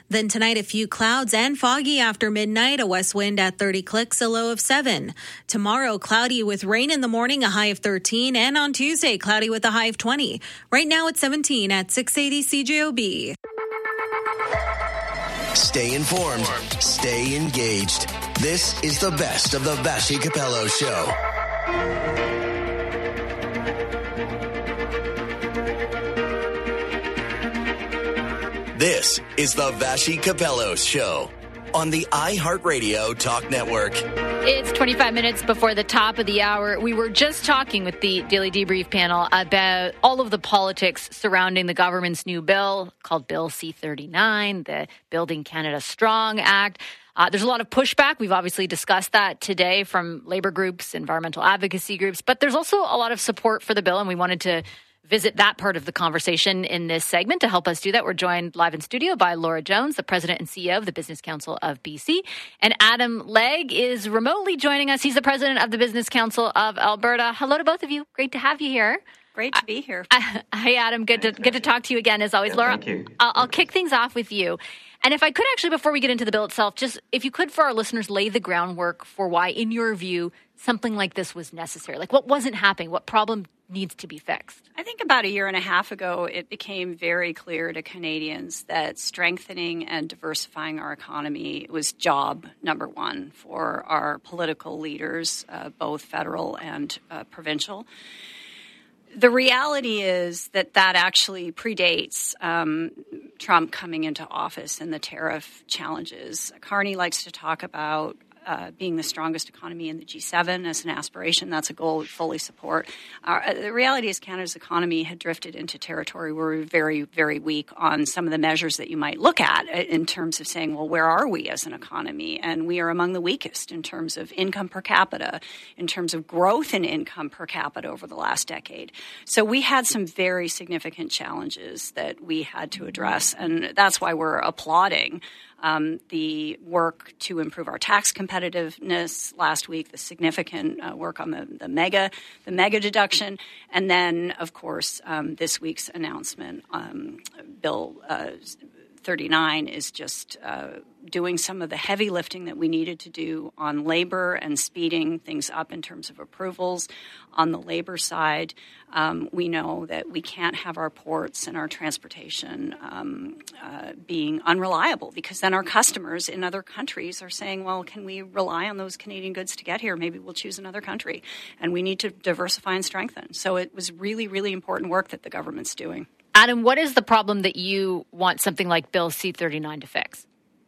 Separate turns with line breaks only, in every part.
Then tonight, a few clouds and foggy after midnight, a west wind at 30 clicks, a low of 7. Tomorrow, cloudy with rain in the morning, a high of 13. And on Tuesday, cloudy with a high of 20. Right now it's 17 at 680 CJOB.
Stay informed. Stay engaged. This is the best of the Vassy Capello Show. This is the Vassy Capello Show on the iHeartRadio Talk Network.
It's 25 minutes before the top of the hour. We were just talking with the Daily Debrief panel about all of the politics surrounding the government's new bill called Bill C-39, the Building Canada Strong Act. There's a lot of pushback. We've obviously discussed that today from labor groups, environmental advocacy groups, but there's also a lot of support for the bill, and we wanted to visit that part of the conversation in this segment. To help us do that, we're joined live in studio by Laura Jones, the president and CEO of the Business Council of BC. And Adam Legge is remotely joining us. He's the president of the Business Council of Alberta. Hello to both of you. Great to have you here.
Great to be here.
Hi, Adam. Good to talk to you again, as always. Laura,
thank you.
I'll kick things off with you. And if I could actually, before we get into the bill itself, just if you could, for our listeners, lay the groundwork for why, in your view, something like this was necessary. Like, what wasn't happening? What problem needs to be fixed?
I think about a year and a half ago, it became very clear to Canadians that strengthening and diversifying our economy was job number one for our political leaders, both federal and provincial. The reality is that actually predates Trump coming into office and the tariff challenges. Carney likes to talk about being the strongest economy in the G7 as an aspiration. That's a goal we fully support. The reality is Canada's economy had drifted into territory where we were very, very weak on some of the measures that you might look at in terms of saying, well, where are we as an economy? And we are among the weakest in terms of income per capita, in terms of growth in income per capita over the last decade. So we had some very significant challenges that we had to address, and that's why we're applauding the work to improve our tax competitiveness last week, the significant work on the mega deduction, and then, of course, this week's announcement, Bill 39 is just doing some of the heavy lifting that we needed to do on labor and speeding things up in terms of approvals. On the labor side, we know that we can't have our ports and our transportation being unreliable, because then our customers in other countries are saying, well, can we rely on those Canadian goods to get here? Maybe we'll choose another country. And we need to diversify and strengthen. So it was really, really important work that the government's doing.
Adam, what is the problem that you want something like Bill C-39 to fix?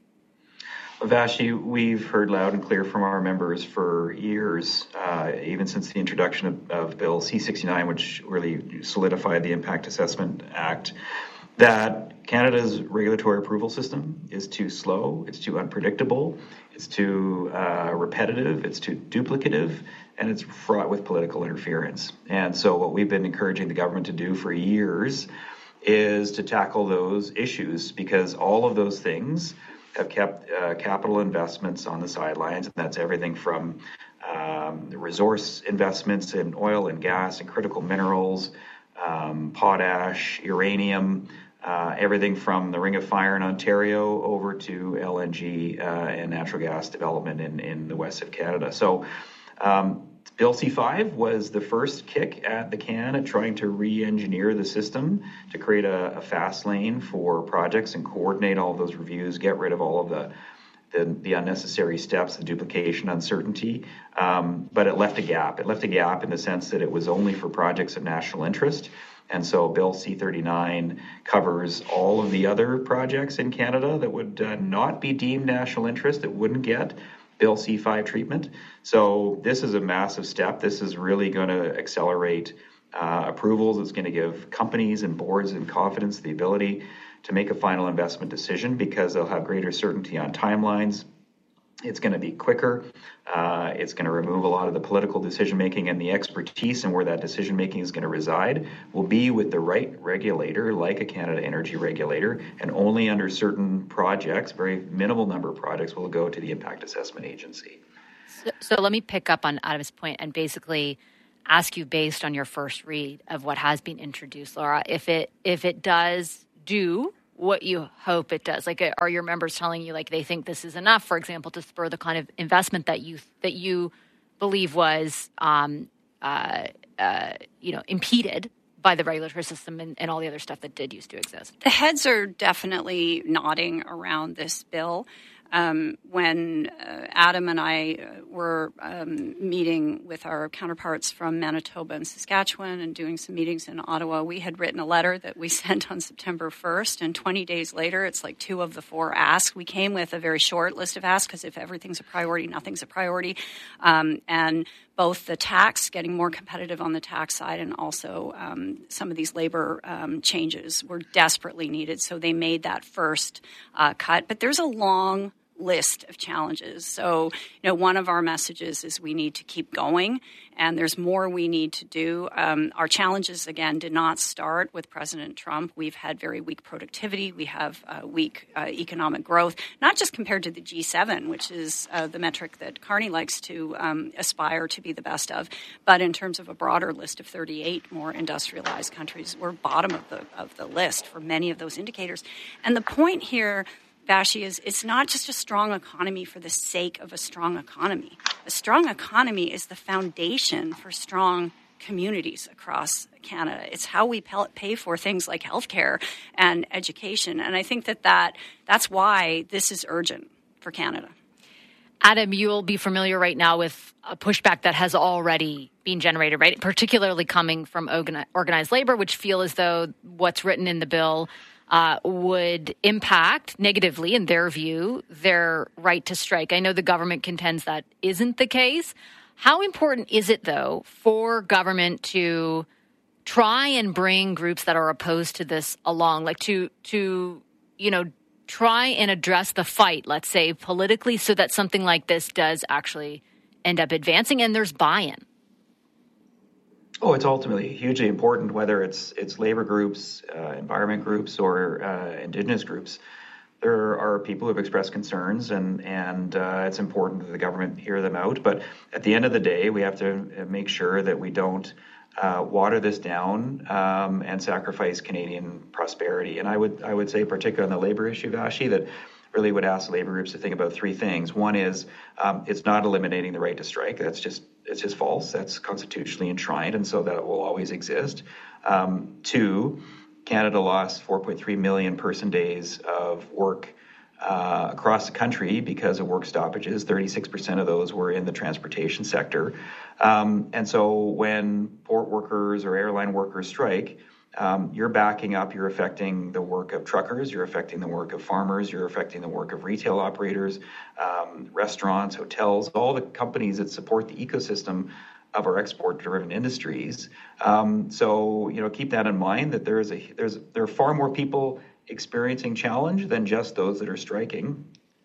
Vassy, we've heard loud and clear from our members for years, even since the introduction of Bill C-69, which really solidified the Impact Assessment Act, that Canada's regulatory approval system is too slow, it's too unpredictable, it's too repetitive, it's too duplicative, and it's fraught with political interference. And so what we've been encouraging the government to do for years is to tackle those issues, because all of those things have kept capital investments on the sidelines, and that's everything from resource investments in oil and gas and critical minerals, potash, uranium, everything from the Ring of Fire in Ontario over to LNG and natural gas development in the west of Canada. So Bill C-5 was the first kick at the can at trying to re-engineer the system to create a fast lane for projects and coordinate all of those reviews, get rid of all of the unnecessary steps, the duplication, uncertainty. But it left a gap. It left a gap in the sense that it was only for projects of national interest. And so Bill C-39 covers all of the other projects in Canada that would not be deemed national interest, that wouldn't get Bill C-5 treatment. So this is a massive step. This is really going to accelerate approvals. It's going to give companies and boards and confidence the ability to make a final investment decision, because they'll have greater certainty on timelines. It's going to be quicker. It's going to remove a lot of the political decision-making, and the expertise and where that decision-making is going to reside will be with the right regulator, like a Canada Energy Regulator, and only under certain projects, very minimal number of projects, will go to the Impact Assessment Agency.
So let me pick up on Adam's point and basically ask you, based on your first read of what has been introduced, Laura, if it does do what you hope it does? Like, are your members telling you, like, they think this is enough, for example, to spur the kind of investment that you believe was, impeded by the regulatory system and all the other stuff that did used to exist?
The heads are definitely nodding around this bill. When Adam and I were meeting with our counterparts from Manitoba and Saskatchewan and doing some meetings in Ottawa, we had written a letter that we sent on September 1st, and 20 days later, it's like 2 of the 4 asks. We came with a very short list of asks because if everything's a priority, nothing's a priority. And both the tax, getting more competitive on the tax side, and also some of these labor changes were desperately needed. So they made that first cut. But there's a long list of challenges. So, one of our messages is we need to keep going, and there's more we need to do. Our challenges, again, did not start with President Trump. We've had very weak productivity. We have weak economic growth, not just compared to the G7, which is the metric that Carney likes to aspire to be the best of, but in terms of a broader list of 38 more industrialized countries, we're bottom of the list for many of those indicators. And the point here, Vashi, is it's not just a strong economy for the sake of a strong economy. A strong economy is the foundation for strong communities across Canada. It's how we pay for things like healthcare and education. And I think that's why this is urgent for Canada.
Adam, you'll be familiar right now with a pushback that has already been generated, right? Particularly coming from organized labor, which feel as though what's written in the bill would impact negatively, in their view, their right to strike. I know the government contends that isn't the case. How important is it, though, for government to try and bring groups that are opposed to this along, like to try and address the fight, let's say, politically, so that something like this does actually end up advancing and there's buy-in?
Oh, it's ultimately hugely important, whether it's labor groups, environment groups, or Indigenous groups. There are people who have expressed concerns, and it's important that the government hear them out. But at the end of the day, we have to make sure that we don't water this down and sacrifice Canadian prosperity. And I would say, particularly on the labor issue, Vashi, that really would ask labor groups to think about 3 things. One is it's not eliminating the right to strike. It's just false. That's constitutionally enshrined, and so that will always exist. 2, Canada lost 4.3 million person days of work across the country because of work stoppages. 36% of those were in the transportation sector. And so when port workers or airline workers strike, you're backing up, you're affecting the work of truckers, you're affecting the work of farmers, you're affecting the work of retail operators, restaurants, hotels, all the companies that support the ecosystem of our export-driven industries. So, keep that in mind, that there are far more people experiencing challenge than just those that are striking.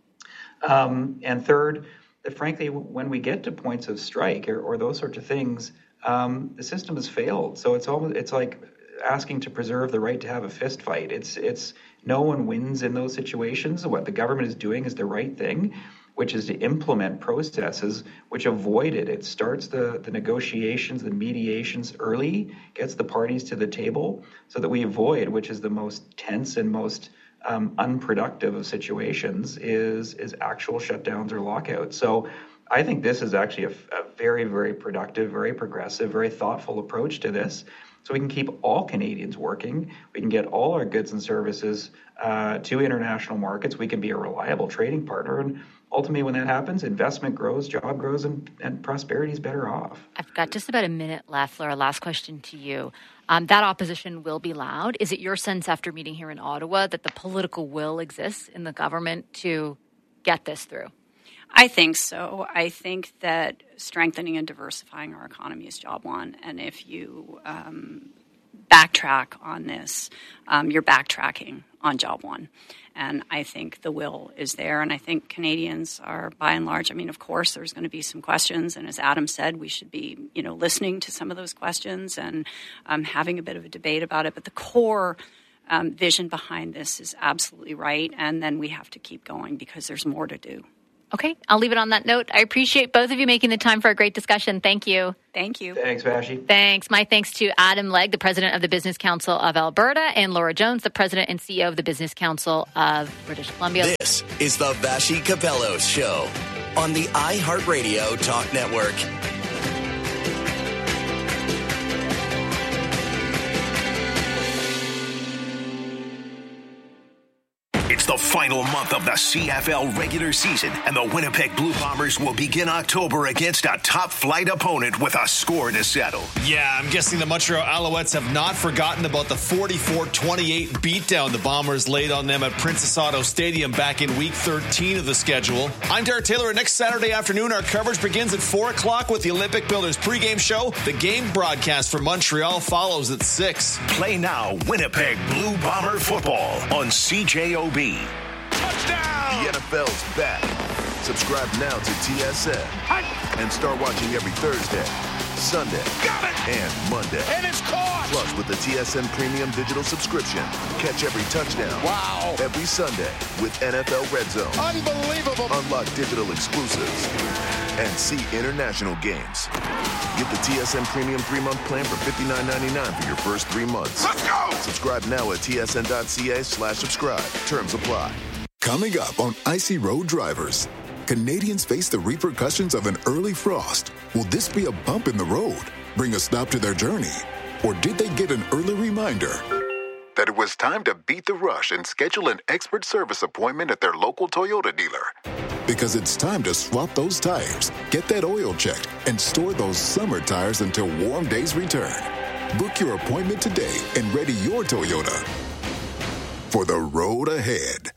And third, that frankly, when we get to points of strike or those sorts of things, the system has failed. So it's like asking to preserve the right to have a fist fight. It's no one wins in those situations. What the government is doing is the right thing, which is to implement processes which avoid it. It starts the negotiations, the mediations early, gets the parties to the table so that we avoid, which is the most tense and most unproductive of situations, is actual shutdowns or lockouts. So I think this is actually a very, very productive, very progressive, very thoughtful approach to this. So we can keep all Canadians working. We can get all our goods and services to international markets. We can be a reliable trading partner. And ultimately, when that happens, investment grows, job grows, and prosperity is better off.
I've got just about a minute left, Laura. Last question to you. That opposition will be loud. Is it your sense after meeting here in Ottawa that the political will exists in the government to get this through?
I think so. I think that strengthening and diversifying our economy is job one. And if you backtrack on this, you're backtracking on job one. And I think the will is there. And I think Canadians are, by and large, of course, there's going to be some questions. And as Adam said, we should be, listening to some of those questions and having a bit of a debate about it. But the core vision behind this is absolutely right. And then we have to keep going because there's more to do.
Okay, I'll leave it on that note. I appreciate both of you making the time for a great discussion. Thank you.
Thank you.
Thanks, Vashi.
Thanks. My thanks to Adam Legg, the president of the Business Council of Alberta, and Laura Jones, the president and CEO of the Business Council of British Columbia.
This is the Vashi Capellos Show on the iHeartRadio Talk Network.
It's the final month of the CFL regular season, and the Winnipeg Blue Bombers will begin October against a top-flight opponent with a score to settle.
Yeah, I'm guessing the Montreal Alouettes have not forgotten about the 44-28 beatdown the Bombers laid on them at Princess Auto Stadium back in Week 13 of the schedule. I'm Derek Taylor, and next Saturday afternoon, our coverage begins at 4 o'clock with the Olympic Builders pregame show. The game broadcast for Montreal follows at 6.
Play now Winnipeg Blue Bomber football on CJOB.
Touchdown! The NFL's back. Subscribe now to TSN and start watching every Thursday, Sunday, and Monday.
And it's caught!
Plus, with the TSN Premium Digital subscription, catch every touchdown.
Wow!
Every Sunday with NFL Red Zone.
Unbelievable!
Unlock digital exclusives and see international games. Get the TSN Premium 3-month plan for $59.99 for your first 3 months.
Let's go!
Subscribe now at tsn.ca/subscribe. Terms apply.
Coming up on Icy Road Drivers, Canadians face the repercussions of an early frost. Will this be a bump in the road, bring a stop to their journey? Or did they get an early reminder that it was time to beat the rush and schedule an expert service appointment at their local Toyota dealer? Because it's time to swap those tires, get that oil checked, and store those summer tires until warm days return. Book your appointment today and ready your Toyota for the road ahead.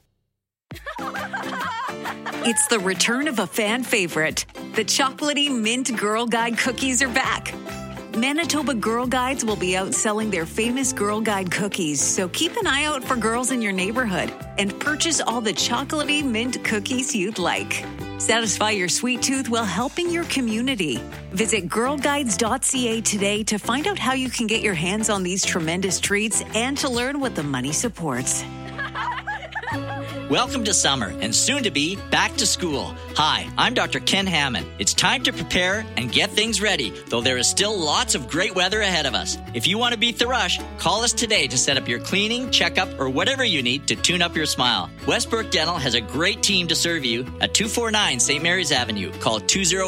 It's the return of a fan favorite. The chocolatey mint Girl Guide cookies are back. Manitoba Girl Guides will be out selling their famous Girl Guide cookies, so keep an eye out for girls in your neighborhood and purchase all the chocolatey mint cookies you'd like. Satisfy your sweet tooth while helping your community. Visit girlguides.ca today to find out how you can get your hands on these tremendous treats and to learn what the money supports.
Welcome to summer and soon to be back to school. Hi, I'm Dr. Ken Hammond. It's time to prepare and get things ready, though there is still lots of great weather ahead of us. If you want to beat the rush, call us today to set up your cleaning, checkup, or whatever you need to tune up your smile. Westbrook Dental has a great team to serve you at 249 St. Mary's Avenue. Call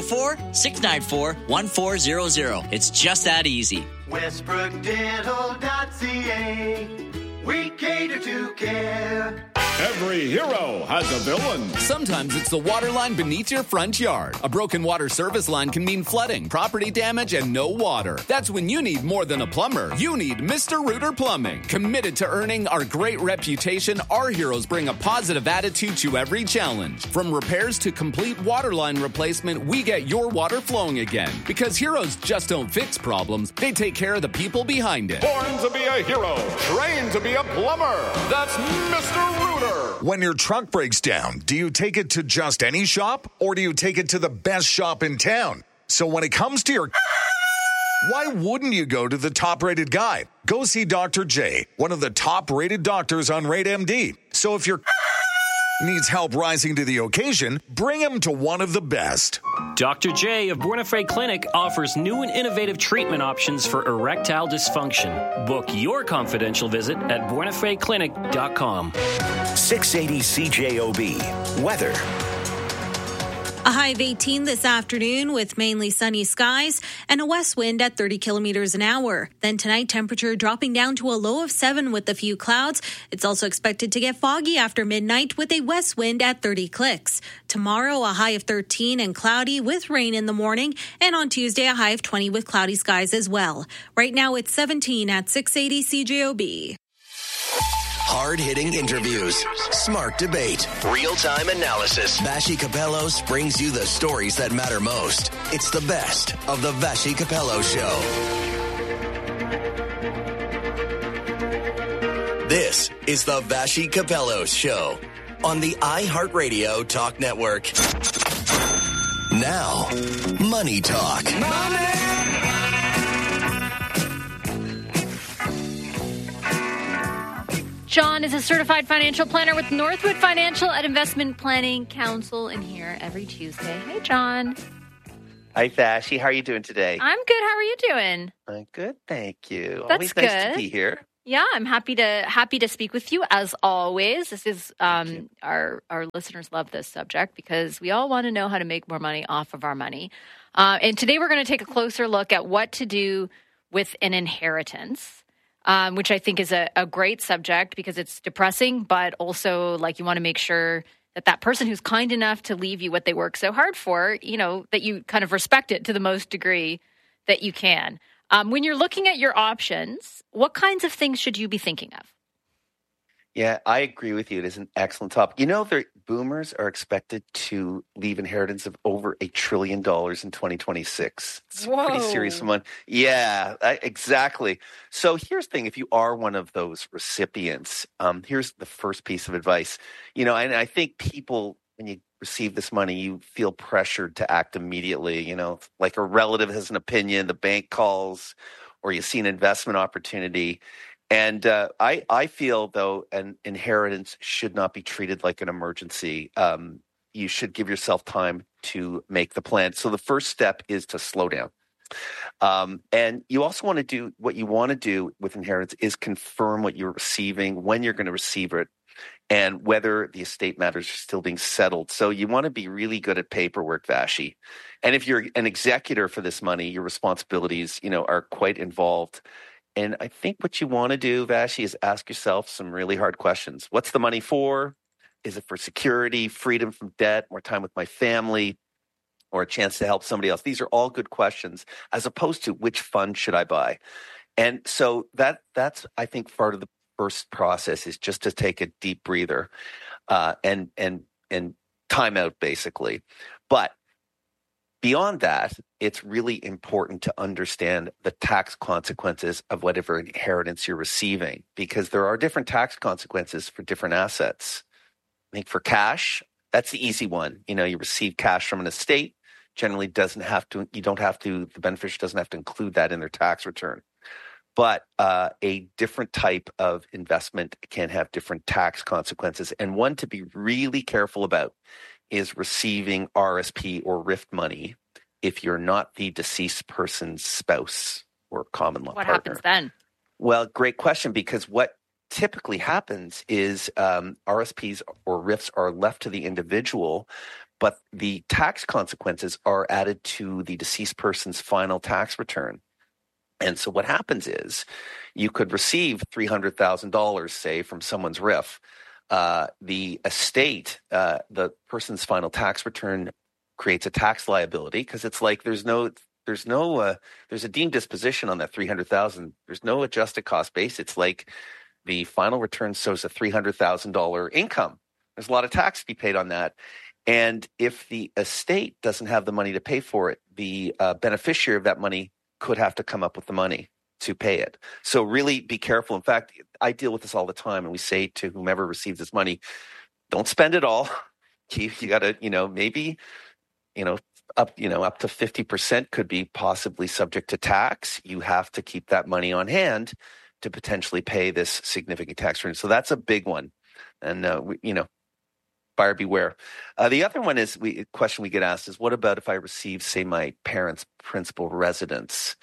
204-694-1400. It's just that easy.
WestbrookDental.ca. We cater to care.
Every hero has a villain. Sometimes it's the water line beneath your front yard. A broken water service line can mean flooding, property damage, and no water. That's when you need more than a plumber. You need Mr. Rooter Plumbing. Committed to earning our great reputation, our heroes bring a positive attitude to every challenge. From repairs to complete water line replacement, we get your water flowing again. Because heroes just don't fix problems, they take care of the people behind it.
Born to be a hero, trained to be a plumber. That's Mr. Rooter.
When your truck breaks down, do you take it to just any shop or do you take it to the best shop in town? So when it comes to your why wouldn't you go to the top-rated guy? Go see Dr. J, one of the top-rated doctors on RateMD. So if your needs help rising to the occasion, bring him to one of the best.
Dr. J of Born Afraid Clinic offers new and innovative treatment options for erectile dysfunction. Book your confidential visit at bornafraidclinic.com.
680 CJOB. Weather.
A high of 18 this afternoon with mainly sunny skies and a west wind at 30 kilometers an hour. Then tonight, temperature dropping down to a low of 7 with a few clouds. It's also expected to get foggy after midnight with a west wind at 30 clicks. Tomorrow, a high of 13 and cloudy with rain in the morning. And on Tuesday, a high of 20 with cloudy skies as well. Right now, it's 17 at 680 CJOB.
Hard-hitting interviews, smart debate, real-time analysis. Vashi Capellos brings you the stories that matter most. It's the best of the Vashi Capello Show. This is the Vashi Capellos Show on the iHeartRadio Talk Network. Now, Money Talk.
John is a certified financial planner with Northwood Financial at Investment Planning Council in here every Tuesday. Hey, John.
Hi, Vashi. How are you doing today?
I'm good. How are you doing?
I'm good, thank you.
That's
always
good.
Nice to be here.
Yeah, I'm happy to speak with you as always. This is our listeners love this subject because we all want to know how to make more money off of our money. And today we're going to take a closer look at what to do with an inheritance. Which I think is a great subject because it's depressing, but also like you want to make sure that person who's kind enough to leave you what they work so hard for, that you kind of respect it to the most degree that you can. When you're looking at your options, what kinds of things should you be thinking of?
Yeah, I agree with you. It is an excellent topic. Boomers are expected to leave inheritance of over $1 trillion in 2026. It's a pretty serious one. Yeah, exactly. So here's the thing. If you are one of those recipients, here's the first piece of advice. And I think people, when you receive this money, you feel pressured to act immediately. Like a relative has an opinion, the bank calls, or you see an investment opportunity. And I feel, though, an inheritance should not be treated like an emergency. You should give yourself time to make the plan. So the first step is to slow down. And you also want to do what you want to do with inheritance is confirm what you're receiving, when you're going to receive it, and whether the estate matters are still being settled. So you want to be really good at paperwork, Vashi. And if you're an executor for this money, your responsibilities, are quite involved. And I think what you want to do, Vashi, is ask yourself some really hard questions. What's the money for? Is it for security, freedom from debt, more time with my family, or a chance to help somebody else? These are all good questions, as opposed to which fund should I buy? And so that's, I think, part of the first process is just to take a deep breather and time out, basically. But beyond that, it's really important to understand the tax consequences of whatever inheritance you're receiving, because there are different tax consequences for different assets. I think for cash, that's the easy one. You receive cash from an estate, generally the beneficiary doesn't have to include that in their tax return. But a different type of investment can have different tax consequences. And one to be really careful about is receiving RSP or RIF money if you're not the deceased person's spouse or common law partner.
What happens then?
Well, great question, because what typically happens is RSPs or RIFs are left to the individual, but the tax consequences are added to the deceased person's final tax return. And so what happens is you could receive $300,000, say, from someone's RIF. The estate, the person's final tax return creates a tax liability because it's like there's a deemed disposition on that $300,000. There's no adjusted cost base. It's like the final return shows a $300,000 income. There's a lot of tax to be paid on that. And if the estate doesn't have the money to pay for it, the beneficiary of that money could have to come up with the money to pay it. So really be careful. In fact, I deal with this all the time, and we say to whomever receives this money, don't spend it all. You got to, maybe, up to 50% could be possibly subject to tax. You have to keep that money on hand to potentially pay this significant tax return. So that's a big one. And, buyer beware. The other one is a question we get asked is, what about if I receive, say, my parents' principal residence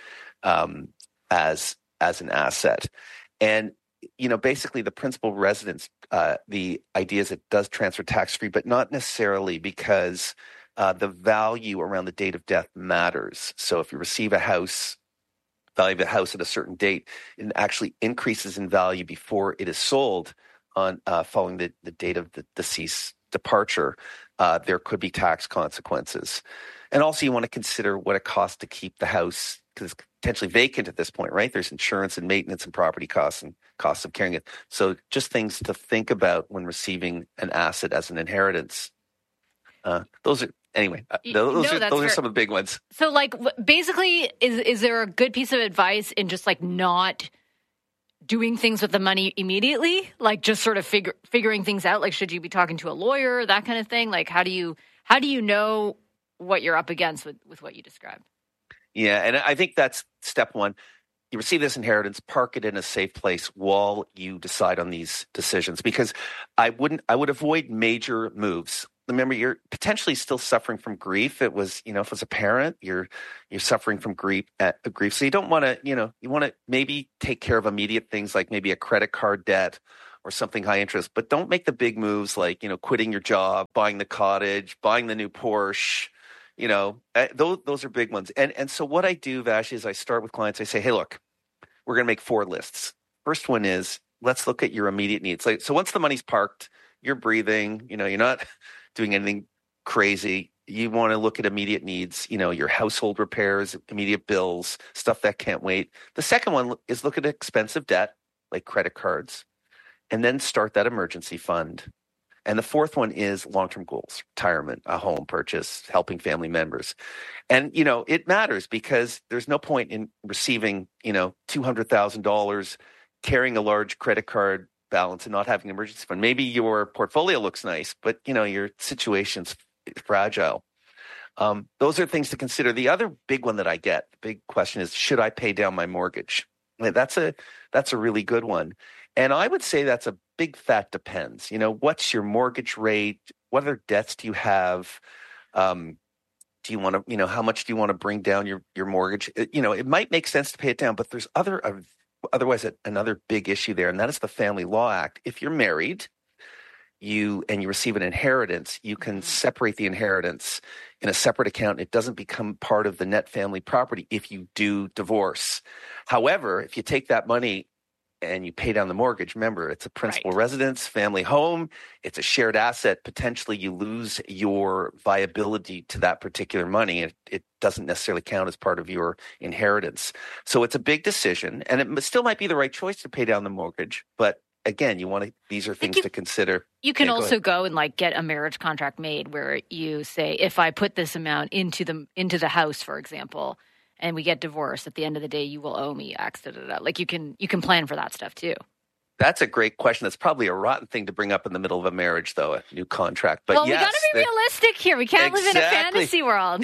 as an asset? And, basically the principal residence, the idea is it does transfer tax-free, but not necessarily, because the value around the date of death matters. So if you receive a house, value of a house at a certain date, it actually increases in value before it is sold on following the date of the deceased departure. There could be tax consequences. And also you want to consider what it costs to keep the house, because it's potentially vacant at this point, right? There's insurance and maintenance and property costs and costs of carrying it. So just things to think about when receiving an asset as an inheritance. Those are some of the big ones.
So basically, is there a good piece of advice in just not doing things with the money immediately? Just sort of figuring things out? Should you be talking to a lawyer, that kind of thing? How do you know what you're up against with what you described?
Yeah, and I think that's step one. you receive this inheritance, park it in a safe place while you decide on these decisions. Because I would avoid major moves. Remember, you're potentially still suffering from grief. It was, if as a parent, you're suffering from grief. So you don't want to, you want to maybe take care of immediate things like maybe a credit card debt or something high interest, but don't make the big moves like, quitting your job, buying the cottage, buying the new Porsche. Those are big ones. And so what I do, Vash, is I start with clients. I say, hey, look, we're going to make 4 lists. First one is, let's look at your immediate needs. So once the money's parked, you're breathing, you're not doing anything crazy. You want to look at immediate needs, your household repairs, immediate bills, stuff that can't wait. The second one is look at expensive debt, like credit cards, and then start that emergency fund. And the fourth one is long-term goals, retirement, a home purchase, helping family members. And, it matters because there's no point in receiving, $200,000, carrying a large credit card balance and not having an emergency fund. Maybe your portfolio looks nice, but your situation's fragile. Those are things to consider. The other big one that I get, the big question is, should I pay down my mortgage? That's a really good one. And I would say that's a big fat depends. What's your mortgage rate? What other debts do you have? Do you want to, how much do you want to bring down your mortgage? It might make sense to pay it down, but there's otherwise another big issue there, and that is the Family Law Act. If you're married, you receive an inheritance, you can separate the inheritance in a separate account. It doesn't become part of the net family property if you do divorce. However, if you take that money and you pay down the mortgage, remember, it's a principal residence, family home, it's a shared asset. Potentially you lose your viability to that particular money. It doesn't necessarily count as part of your inheritance. So it's a big decision, and it still might be the right choice to pay down the mortgage. But again, these are things to consider.
You can also go and get a marriage contract made where you say, if I put this amount into the house, for example, and we get divorced, at the end of the day, you will owe me X. You can plan for that stuff too.
That's a great question. That's probably a rotten thing to bring up in the middle of a marriage, though, a new contract. But
we got to be realistic here. We can't live in a fantasy world.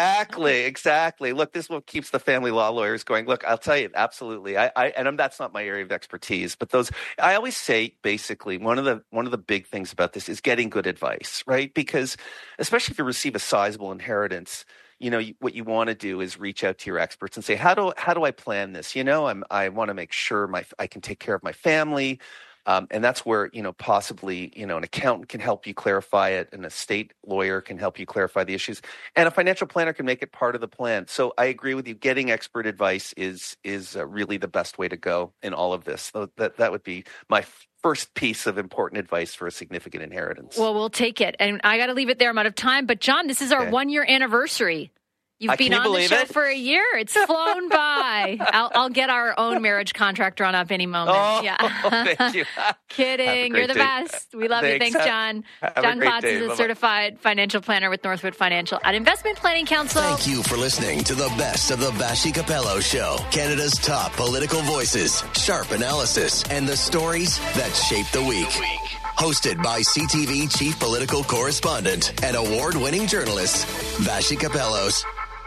Exactly. Look, this is what keeps the family law lawyers going. Look, I'll tell you, absolutely. And that's not my area of expertise, but I always say, basically, one of the big things about this is getting good advice, right? Because especially if you receive a sizable inheritance, what you want to do is reach out to your experts and say, how do I plan this? I want to make sure I can take care of my family. And that's where, possibly, an accountant can help you clarify it, and a state lawyer can help you clarify the issues, and a financial planner can make it part of the plan. So I agree with you. Getting expert advice is really the best way to go in all of this. So that would be my first piece of important advice for a significant inheritance.
Well, we'll take it. And I got to leave it there. I'm out of time. But John, this is our 1-year anniversry. You've been on the show for a year. It's flown by. I'll get our own marriage contract drawn up any moment.
Oh,
yeah.
Thank you.
Kidding. You're the best. We love you. Thanks, John. John Klotz is a certified financial planner with Northwood Financial at Investment Planning Council.
Thank you for listening to the best of the Vassy Capello Show. Canada's top political voices, sharp analysis, and the stories that shape the week. Hosted by CTV Chief Political Correspondent and award-winning journalist, Vassy Capellos.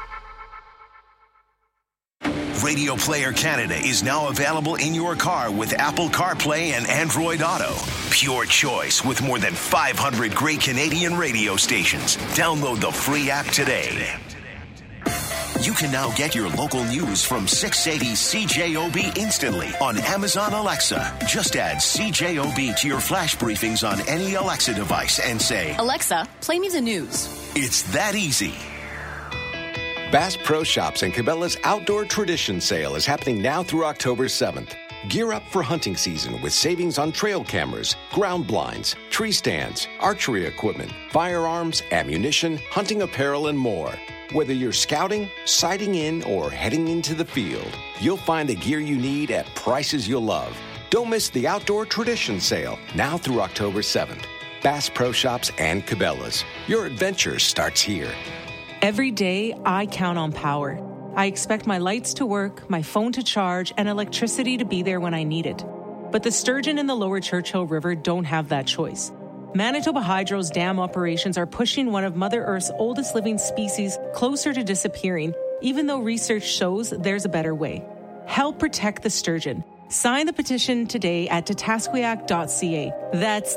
Radio Player Canada is now available in your car with Apple CarPlay and Android Auto. Pure choice with more than 500 great Canadian radio stations. Download the free app today. You can now get your local news from 680 CJOB instantly on Amazon Alexa. Just add CJOB to your flash briefings on any Alexa device and say,
Alexa, play me the news.
It's that easy.
Bass Pro Shops and Cabela's Outdoor Tradition Sale is happening now through October 7th. Gear up for hunting season with savings on trail cameras, ground blinds, tree stands, archery equipment, firearms, ammunition, hunting apparel, and more. Whether you're scouting, sighting in, or heading into the field, you'll find the gear you need at prices you'll love. Don't miss the Outdoor Tradition Sale now through October 7th. Bass Pro Shops and Cabela's. Your adventure starts here.
Every day, I count on power. I expect my lights to work, my phone to charge, and electricity to be there when I need it. But the sturgeon in the lower Churchill River don't have that choice. Manitoba Hydro's dam operations are pushing one of Mother Earth's oldest living species closer to disappearing, even though research shows there's a better way. Help protect the sturgeon. Sign the petition today at tatasquiac.ca. That's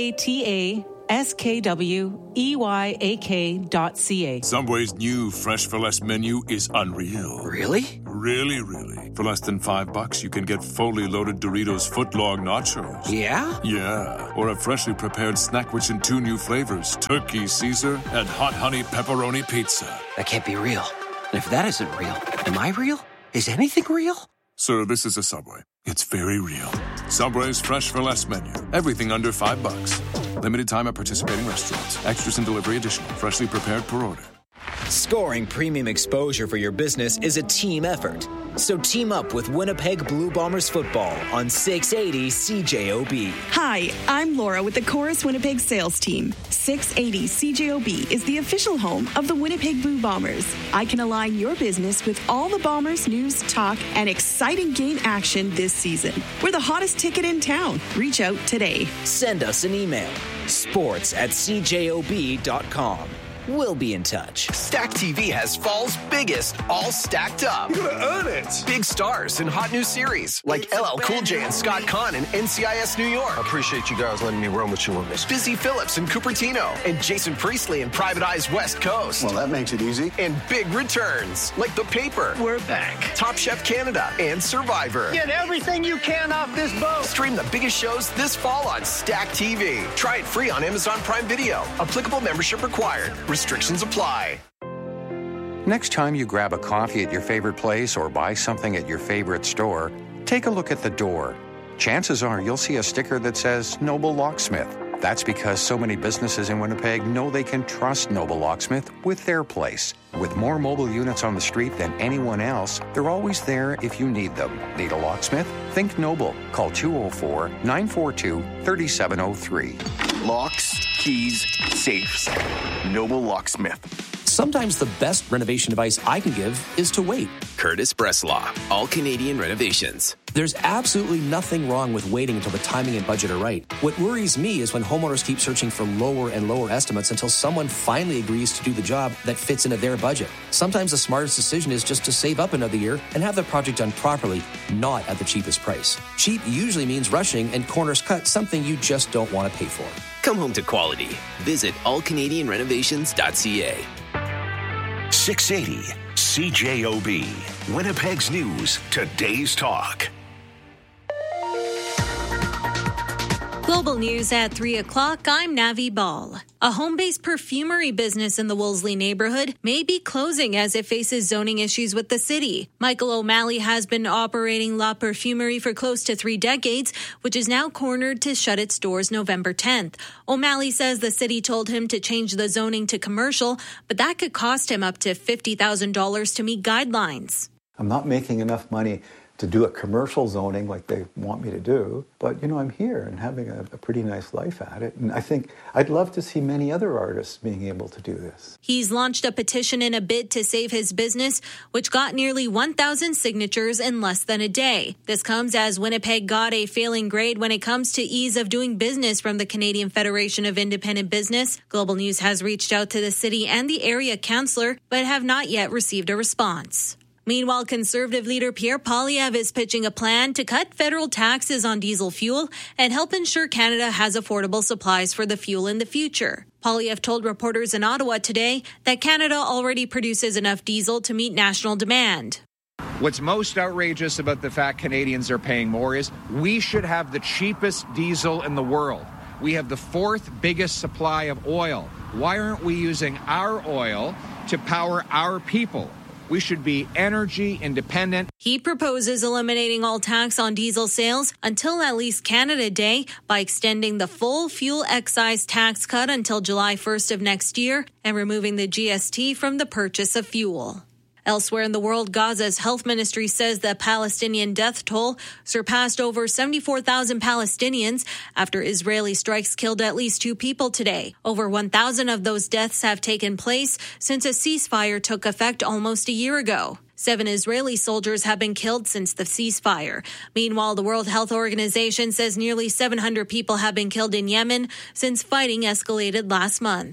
TATASKWEYAK.ca.
Subway's new Fresh for Less menu is unreal.
Really?
Really, really. For less than $5, you can get fully loaded Doritos footlong nachos.
Yeah?
Yeah. Or a freshly prepared Snackwich in 2 new flavors, Turkey Caesar and Hot Honey Pepperoni Pizza.
That can't be real. And if that isn't real, am I real? Is anything real?
Sir, this is a Subway. It's very real. Subway's Fresh for Less menu. Everything under $5. Limited time at participating restaurants. Extras and delivery additional. Freshly prepared per order.
Scoring premium exposure for your business is a team effort. So team up with Winnipeg Blue Bombers football on 680 CJOB.
Hi, I'm Laura with the Chorus Winnipeg sales team. 680 CJOB is the official home of the Winnipeg Blue Bombers. I can align your business with all the Bombers news, talk, and exciting game action this season. We're the hottest ticket in town. Reach out today.
Send us an email. sports@cjob.com. We'll be in touch.
Stack TV has fall's biggest, all stacked up.
You're gonna earn it.
Big stars in hot new series like LL Cool J and Scott Conn in NCIS New York.
I appreciate you guys letting me run with you on this.
Busy Phillips in Cupertino and Jason Priestley in Private Eye's West Coast.
Well, that makes it easy.
And big returns like The Paper.
We're back.
Top Chef Canada and Survivor.
Get everything you can off this boat.
Stream the biggest shows this fall on Stack TV. Try it free on Amazon Prime Video. Applicable membership required. Restrictions apply.
Next time you grab a coffee at your favorite place or buy something at your favorite store, take a look at the door. Chances are you'll see a sticker that says Noble Locksmith. That's because so many businesses in Winnipeg know they can trust Noble Locksmith with their place. With more mobile units on the street than anyone else, they're always there if you need them. Need a locksmith? Think Noble. Call 204-942-3703.
Locks, keys, safes. Noble Locksmith.
Sometimes the best renovation advice I can give is to wait.
Curtis Breslaw, All Canadian Renovations.
There's absolutely nothing wrong with waiting until the timing and budget are right. What worries me is when homeowners keep searching for lower and lower estimates until someone finally agrees to do the job that fits into their budget. Sometimes the smartest decision is just to save up another year and have the project done properly, not at the cheapest price. Cheap usually means rushing and corners cut, something you just don't want to pay for.
Come home to quality. Visit allcanadianrenovations.ca.
680 CJOB. Winnipeg's News. Today's Talk.
Global news at 3 o'clock. I'm Navi Ball. A home-based perfumery business in the Wolseley neighborhood may be closing as it faces zoning issues with the city. Michael O'Malley has been operating La Perfumerie for close to 3 decades, which is now cornered to shut its doors November 10th. O'Malley says the city told him to change the zoning to commercial, but that could cost him up to $50,000 to meet guidelines.
I'm not making enough money to do a commercial zoning like they want me to do. But, I'm here and having a pretty nice life at it. And I think I'd love to see many other artists being able to do this.
He's launched a petition in a bid to save his business, which got nearly 1,000 signatures in less than a day. This comes as Winnipeg got a failing grade when it comes to ease of doing business from the Canadian Federation of Independent Business. Global News has reached out to the city and the area councillor, but have not yet received a response. Meanwhile, Conservative leader Pierre Poilievre is pitching a plan to cut federal taxes on diesel fuel and help ensure Canada has affordable supplies for the fuel in the future. Poilievre told reporters in Ottawa today that Canada already produces enough diesel to meet national demand.
What's most outrageous about the fact Canadians are paying more is we should have the cheapest diesel in the world. We have the 4th biggest supply of oil. Why aren't we using our oil to power our people? We should be energy independent.
He proposes eliminating all tax on diesel sales until at least Canada Day by extending the full fuel excise tax cut until July 1st of next year and removing the GST from the purchase of fuel. Elsewhere in the world, Gaza's health ministry says the Palestinian death toll surpassed over 74,000 Palestinians after Israeli strikes killed at least 2 people today. Over 1,000 of those deaths have taken place since a ceasefire took effect almost a year ago. 7 Israeli soldiers have been killed since the ceasefire. Meanwhile, the World Health Organization says nearly 700 people have been killed in Yemen since fighting escalated last month.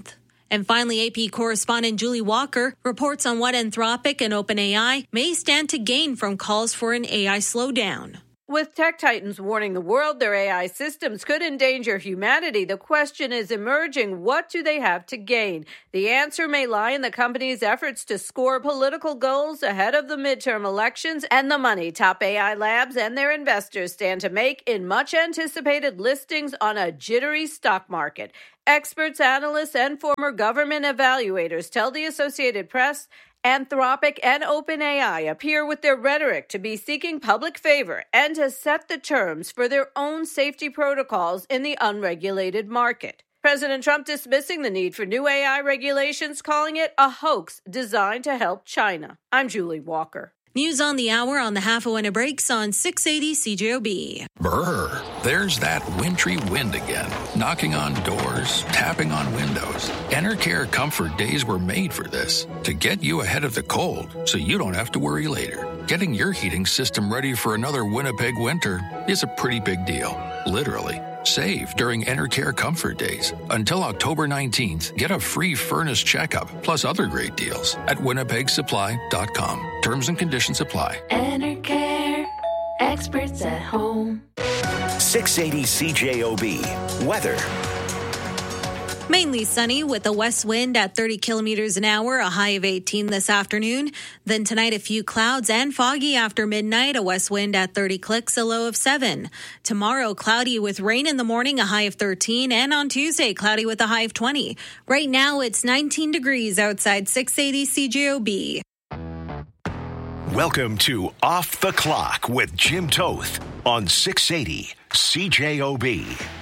And finally, AP correspondent Julie Walker reports on what Anthropic and OpenAI may stand to gain from calls for an AI slowdown.
With tech titans warning the world their AI systems could endanger humanity, the question is emerging, what do they have to gain? The answer may lie in the company's efforts to score political goals ahead of the midterm elections and the money top AI labs and their investors stand to make in much-anticipated listings on a jittery stock market. Experts, analysts, and former government evaluators tell the Associated Press Anthropic and OpenAI appear with their rhetoric to be seeking public favor and to set the terms for their own safety protocols in the unregulated market. President Trump dismissing the need for new AI regulations, calling it a hoax designed to help China. I'm Julie Walker.
News on the hour on the half hour when it breaks on 680 CJOB.
Brr, there's that wintry wind again, knocking on doors, tapping on windows. Enercare Comfort Days were made for this, to get you ahead of the cold so you don't have to worry later. Getting your heating system ready for another Winnipeg winter is a pretty big deal, literally. Save during Enercare Comfort Days. Until October 19th, get a free furnace checkup, plus other great deals at winnipegsupply.com. Terms and conditions apply.
Enercare, experts at home.
680 CJOB. Weather.
Mainly sunny with a west wind at 30 kilometers an hour, a high of 18 this afternoon. Then tonight, a few clouds and foggy after midnight, a west wind at 30 clicks, a low of 7. Tomorrow, cloudy with rain in the morning, a high of 13. And on Tuesday, cloudy with a high of 20. Right now, it's 19 degrees outside 680 CJOB.
Welcome to Off the Clock with Jim Toth on 680 CJOB.